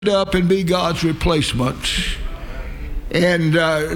up and be God's replacement, and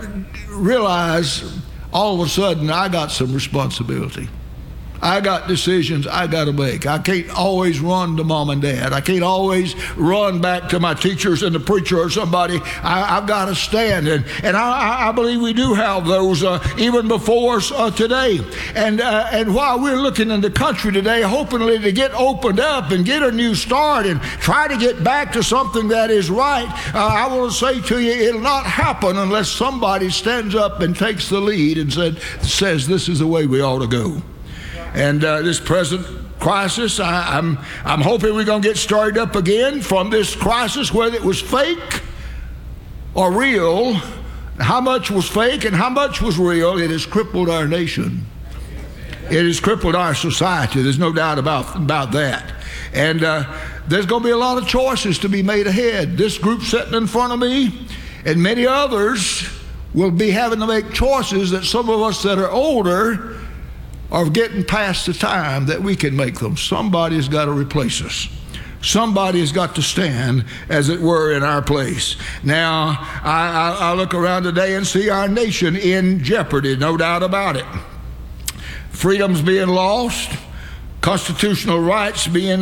realize all of a sudden I got some responsibility. I got decisions I got to make. I can't always run to mom and dad. I can't always run back to my teachers and the preacher or somebody. I've got to stand. And I believe we do have those even before us today. And while we're looking in the country today, hopefully to get opened up and get a new start and try to get back to something that is right, I want to say to you, it'll not happen unless somebody stands up and takes the lead and says this is the way we ought to go. And this present crisis, I'm hoping we're going to get started up again from this crisis, whether it was fake or real. How much was fake and how much was real? It has crippled our nation. It has crippled our society. There's no doubt about that. And there's going to be a lot of choices to be made ahead. This group sitting in front of me and many others will be having to make choices that some of us that are older are getting past the time that we can make them. Somebody's got to replace us. Somebody has got to stand, as it were, in our place. Now, I look around today and see our nation in jeopardy, no doubt about it. Freedom's being lost, constitutional rights being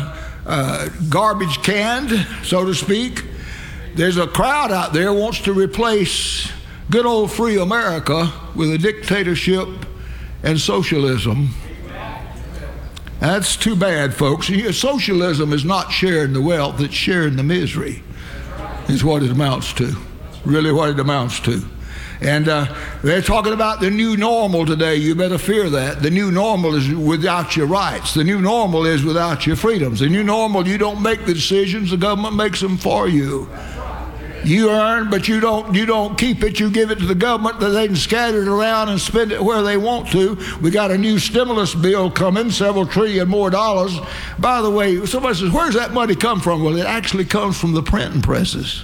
garbage canned, so to speak. There's a crowd out there who wants to replace good old free America with a dictatorship and socialism. That's too bad, folks. Socialism is not sharing the wealth, it's sharing the misery, is what it amounts to. Really what it amounts to. And they're talking about the new normal today. You better fear that. The new normal is without your rights. The new normal is without your freedoms. The new normal, you don't make the decisions, the government makes them for you. You earn, but you don't keep it. You give it to the government that they can scatter it around and spend it where they want to. We got a new stimulus bill coming, several trillion more dollars. By the way, somebody says, where's that money come from? Well, it actually comes from the printing presses.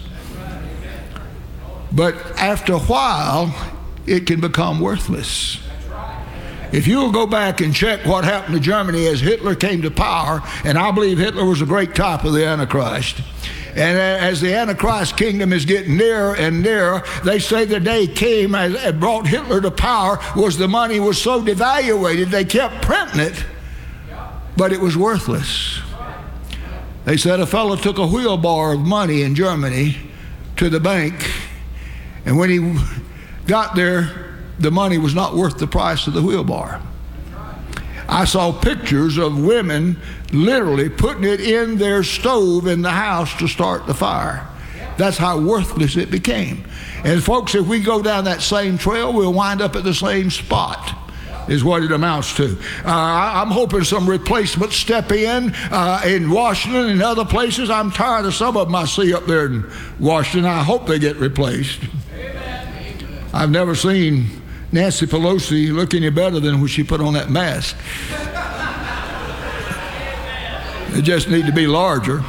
But after a while, it can become worthless. If you'll go back and check what happened to Germany as Hitler came to power, and I believe Hitler was a great type of the Antichrist. And as the Antichrist kingdom is getting nearer and nearer, they say the day came and brought Hitler to power was the money was so devaluated, they kept printing it, but it was worthless. They said a fellow took a wheelbarrow of money in Germany to the bank, and when he got there, the money was not worth the price of the wheelbarrow. I saw pictures of women literally putting it in their stove in the house to start the fire. That's how worthless it became. And folks, if we go down that same trail, we'll wind up at the same spot, is what it amounts to. I'm hoping some replacements step in Washington and other places. I'm tired of some of them I see up there in Washington. I hope they get replaced. I've never seen Nancy Pelosi look any better than when she put on that mask. It just need to be larger.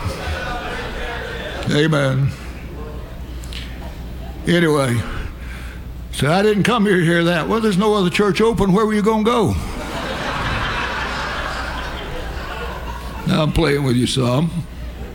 Amen. Anyway, so I didn't come here to hear that. Well, there's no other church open. Where were you going to go? Now I'm playing with you some.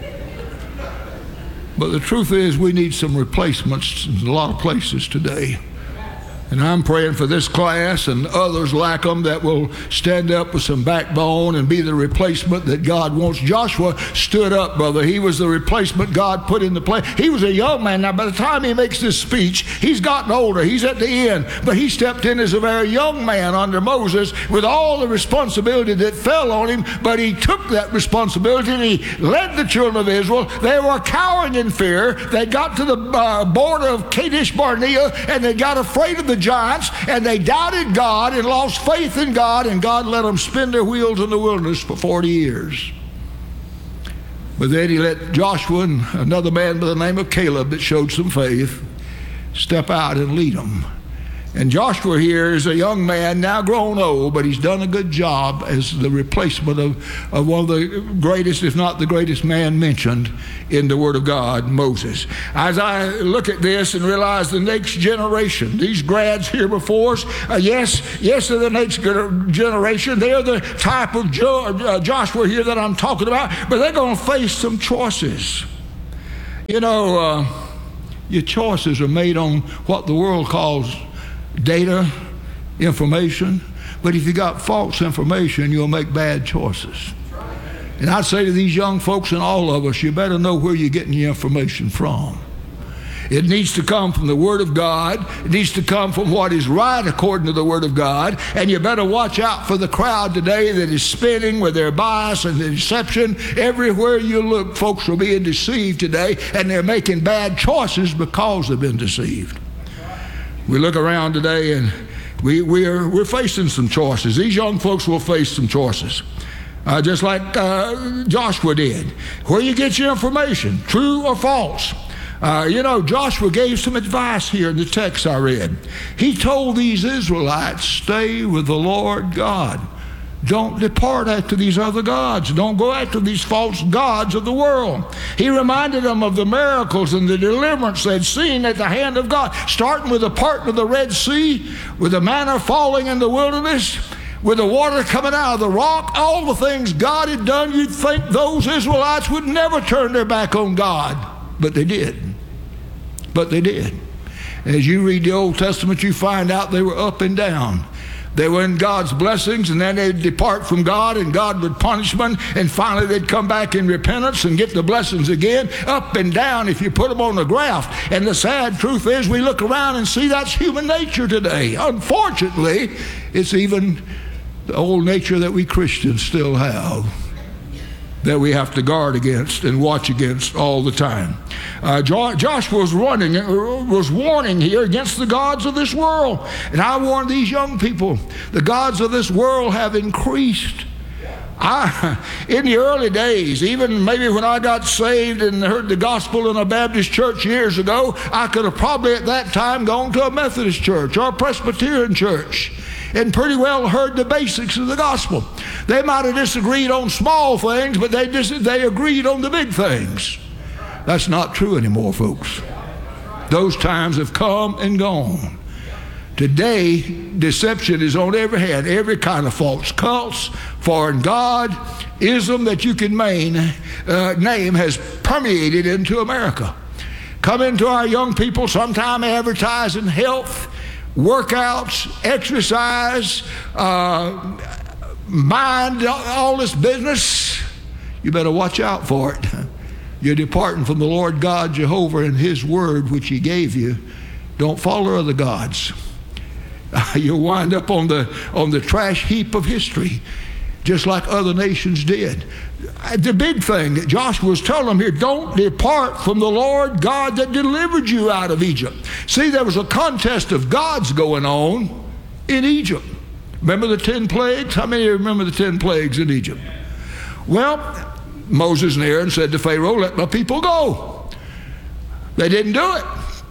But the truth is we need some replacements in a lot of places today. And I'm praying for this class and others like them that will stand up with some backbone and be the replacement that God wants. Joshua stood up, brother. He was the replacement God put into place. He was a young man. Now, by the time he makes this speech, he's gotten older. He's at the end. But he stepped in as a very young man under Moses with all the responsibility that fell on him. But he took that responsibility and he led the children of Israel. They were cowering in fear. They got to the border of Kadesh Barnea and they got afraid of the giants, and they doubted God and lost faith in God, and God let them spin their wheels in the wilderness for 40 years. But then he let Joshua and another man by the name of Caleb that showed some faith step out and lead them. And Joshua here is a young man, now grown old, but he's done a good job as the replacement of one of the greatest, if not the greatest man mentioned in the Word of God, Moses. As I look at this and realize the next generation, these grads here before us, yes, they're the next generation. They're the type of Joshua here that I'm talking about, but they're going to face some choices. You know, your choices are made on what the world calls data, information. But if you got false information, you'll make bad choices. And I'd say to these young folks and all of us, you better know where you're getting your information from. It needs to come from the Word of God. It needs to come from what is right according to the Word of God. And you better watch out for the crowd today that is spinning with their bias and their deception. Everywhere you look, folks are being deceived today, and they're making bad choices because they've been deceived. We look around today, and we're facing some choices. These young folks will face some choices. Just like Joshua did. Where you get your information, true or false. You know, Joshua gave some advice here in the text I read. He told these Israelites, stay with the Lord God. Don't depart after these other gods. Don't go after these false gods of the world. He reminded them of the miracles and the deliverance they'd seen at the hand of God, starting with the parting of the Red Sea, with the manna falling in the wilderness, with the water coming out of the rock, all the things God had done. You'd think those Israelites would never turn their back on God, but they did. But they did. As you read the Old Testament, you find out they were up and down. They were in God's blessings, and then they'd depart from God, and God would punish them, and finally they'd come back in repentance and get the blessings again, up and down if you put them on the graph. And the sad truth is we look around and see that's human nature today. Unfortunately, it's even the old nature that we Christians still have, that we have to guard against and watch against all the time. Joshua was warning here against the gods of this world. And I warn these young people, the gods of this world have increased. In the early days, even maybe when I got saved and heard the gospel in a Baptist church years ago, I could have probably at that time gone to a Methodist church or a Presbyterian church and pretty well heard the basics of the gospel. They might have disagreed on small things, but they agreed on the big things. That's not true anymore, folks. Those times have come and gone. Today, deception is on every hand, every kind of false cults, foreign god, ism that you can name has permeated into America. Come into our young people, sometime advertising health, workouts, exercise, mind, all this business. You better watch out for it. You're departing from the Lord God Jehovah and His word which He gave you. Don't follow other gods. You'll wind up on the trash heap of history, just like other nations did. The big thing that Joshua was telling them here, don't depart from the Lord God that delivered you out of Egypt. See, there was a contest of gods going on in Egypt. Remember the 10 plagues? How many of you remember the 10 plagues in Egypt? Well, Moses and Aaron said to Pharaoh, let my people go. They didn't do it.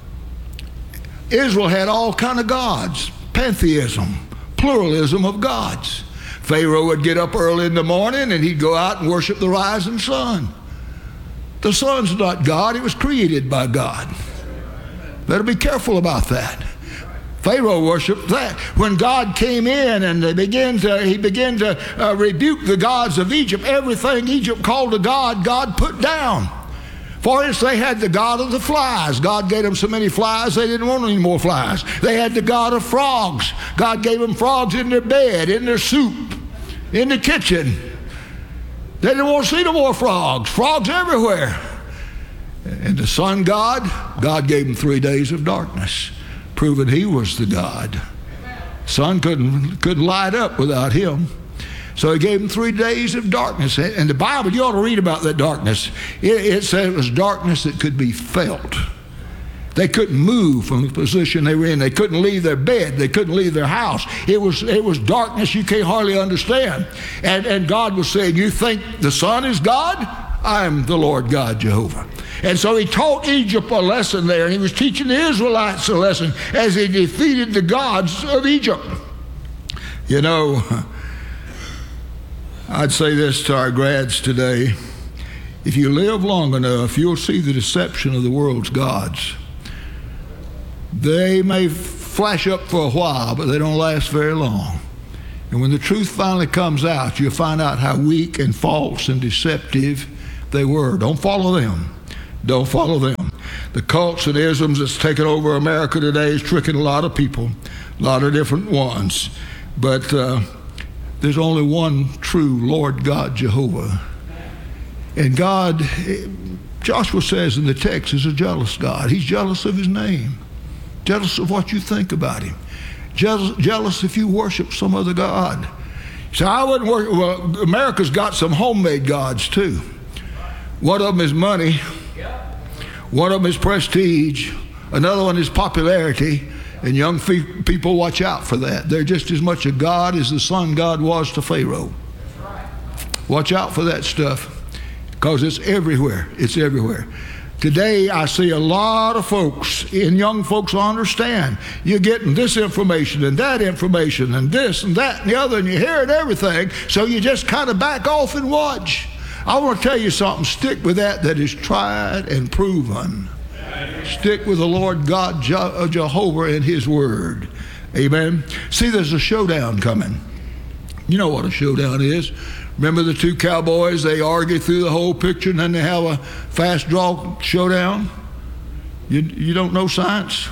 Israel had all kind of gods, pantheism, pluralism of gods. Pharaoh would get up early in the morning and he'd go out and worship the rising sun. The sun's not God, it was created by God. Better be careful about that. Pharaoh worshiped that. When God came in and he began to rebuke the gods of Egypt, everything Egypt called a god, God put down. For instance, they had the god of the flies. God gave them so many flies, they didn't want any more flies. They had the god of frogs. God gave them frogs in their bed, in their soup, in the kitchen. They didn't want to see no more frogs. Frogs everywhere. And the sun god, God gave them 3 days of darkness, proving He was the God. Sun couldn't light up without Him. So He gave them 3 days of darkness. And the Bible, you ought to read about that darkness. It said it was darkness that could be felt. They couldn't move from the position they were in. They couldn't leave their bed. They couldn't leave their house. It was darkness you can't hardly understand. And God was saying, you think the sun is God? I am the Lord God Jehovah. And so He taught Egypt a lesson there, and He was teaching the Israelites a lesson as He defeated the gods of Egypt. You know, I'd say this to our grads today. If you live long enough, you'll see the deception of the world's gods. They may flash up for a while, but they don't last very long. And when the truth finally comes out, you'll find out how weak and false and deceptive they were. Don't follow them. Don't follow them. The cults and isms that's taken over America today is tricking a lot of people, a lot of different ones. But there's only one true Lord God, Jehovah. And God, Joshua says in the text, is a jealous God. He's jealous of his name, jealous of what you think about him, jealous if you worship some other God. So I wouldn't worship. Well, America's got some homemade gods too. One of them is money. One of them is prestige. Another one is popularity. And young people, watch out for that. They're just as much a god as the sun god was to Pharaoh. Watch out for that stuff, because it's everywhere. It's everywhere. Today, I see a lot of folks, and young folks understand, you're getting this information and that information and this and that and the other, and you're hearing everything, so you just kind of back off and watch. I want to tell you something. Stick with that is tried and proven. Stick with the Lord God, Jehovah, and his word. Amen. See, there's a showdown coming. You know what a showdown is. Remember the two cowboys? They argue through the whole picture, and then they have a fast draw showdown. You don't know science?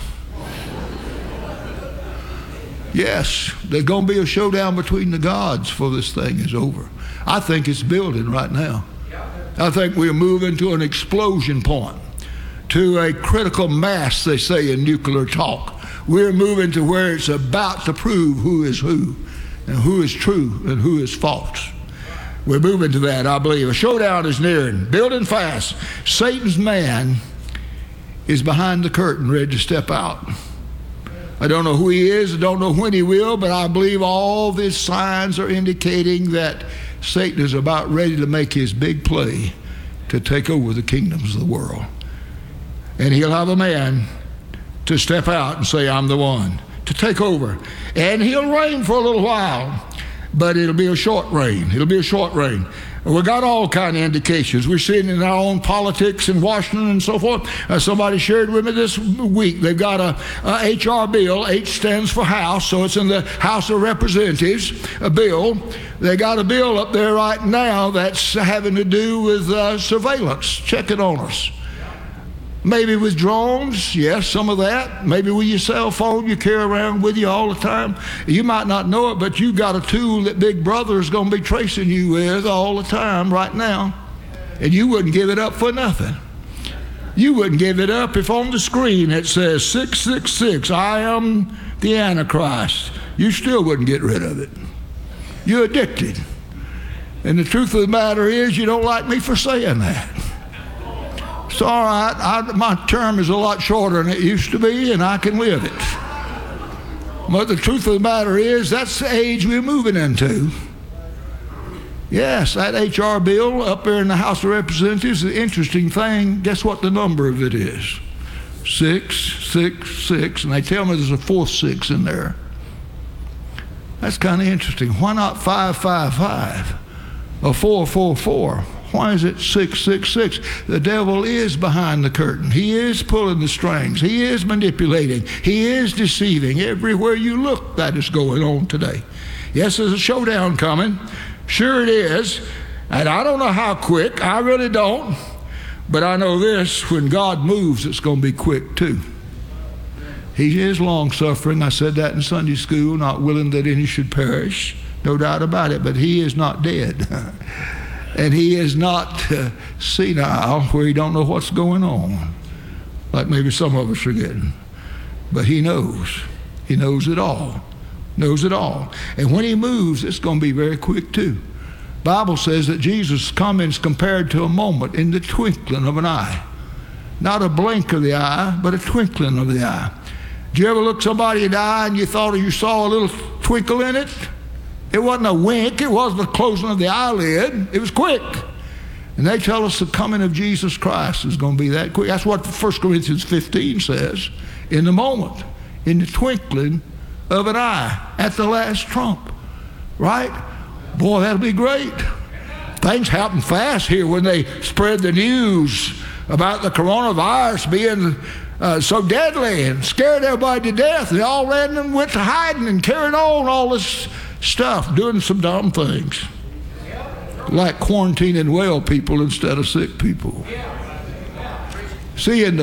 Yes, there's going to be a showdown between the gods before this thing is over. I think it's building right now. I think we're moving to an explosion point, to a critical mass, they say in nuclear talk. We're moving to where it's about to prove who is who, and who is true and who is false. We're moving to that, I believe. A showdown is nearing, building fast. Satan's man is behind the curtain, ready to step out. I don't know who he is, I don't know when he will, but I believe all these signs are indicating that Satan is about ready to make his big play to take over the kingdoms of the world. And he'll have a man to step out and say, I'm the one, to take over. And he'll reign for a little while, but it'll be a short reign. It'll be a short reign. We got all kind of indications. We're seeing in our own politics in Washington and so forth. Somebody shared with me this week. They've got a H.R. bill. H stands for House, so it's in the House of Representatives, a bill. They got a bill up there right now that's having to do with surveillance, checking on us. Maybe with drones, yes, some of that. Maybe with your cell phone you carry around with you all the time. You might not know it, but you've got a tool that Big Brother is going to be tracing you with all the time right now. And you wouldn't give it up for nothing. You wouldn't give it up if on the screen it says 666, I am the Antichrist. You still wouldn't get rid of it. You're addicted. And the truth of the matter is, you don't like me for saying that. It's all right. My term is a lot shorter than it used to be, and I can live it. But the truth of the matter is, that's the age we're moving into. Yes, that H.R. bill up there in the House of Representatives is an interesting thing. Guess what the number of it is? 666, and they tell me there's a fourth six in there. That's kind of interesting. Why not 555 or 444? Why is it 666? The devil is behind the curtain. He is pulling the strings. He is manipulating. He is deceiving. Everywhere you look, that is going on today. Yes, there's a showdown coming. Sure it is. And I don't know how quick. I really don't. But I know this, when God moves, it's going to be quick too. He is long-suffering. I said that in Sunday school, not willing that any should perish. No doubt about it. But he is not dead. And he is not senile where he don't know what's going on, like maybe some of us are getting. But he knows. He knows it all. Knows it all. And when he moves, it's going to be very quick too. Bible says that Jesus' coming is compared to a moment in the twinkling of an eye. Not a blink of the eye, but a twinkling of the eye. Did you ever look somebody in the eye and you thought you saw a little twinkle in it? It wasn't a wink. It wasn't the closing of the eyelid. It was quick. And they tell us the coming of Jesus Christ is going to be that quick. That's what 1 Corinthians 15 says. In the moment, in the twinkling of an eye, at the last trump. Right? Boy, that'll be great. Things happen fast here when they spread the news about the coronavirus being so deadly and scared everybody to death. They all ran and went to hiding and carried on all this stuff, doing some dumb things, like quarantining well people instead of sick people. See, in the